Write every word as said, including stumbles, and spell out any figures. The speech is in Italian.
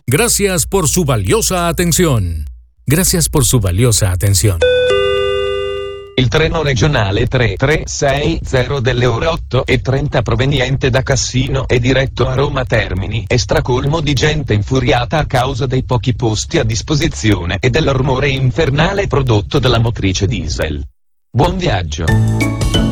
Gracias por su valiosa atención. Gracias por su valiosa atención. Il treno regionale tre tre sei zero delle ore otto e trenta proveniente da Cassino e diretto a Roma Termini è stracolmo di gente infuriata a causa dei pochi posti a disposizione e del rumore infernale prodotto dalla motrice diesel. Buon viaggio.